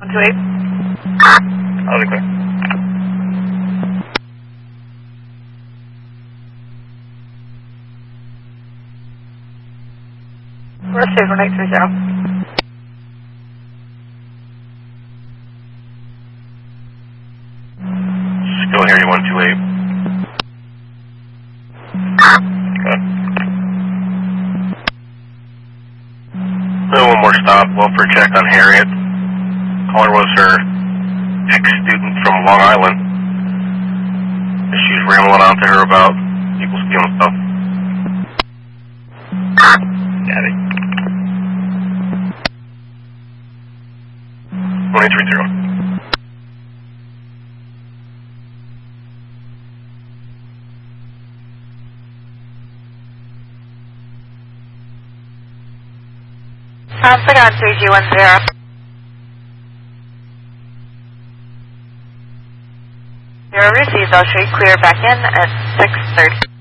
128. I'll be clear. We're safe 1830. Still hear you, 128. Okay. One more stop, welfare check on Harriet. Caller was her ex-student from Long Island. She's rambling on to her about people stealing stuff. Got it. 2030. Traffic on 3G10. You're received. I'll show you clear back in at 6:30.